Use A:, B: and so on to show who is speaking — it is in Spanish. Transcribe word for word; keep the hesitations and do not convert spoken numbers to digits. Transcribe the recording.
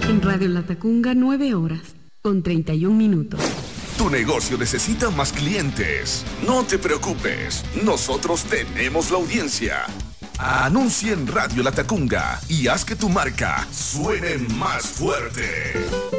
A: En Radio Latacunga, nueve horas con treinta y un minutos.
B: Tu negocio necesita más clientes. No te preocupes, nosotros tenemos la audiencia. Anuncia en Radio Latacunga y haz que tu marca suene más fuerte.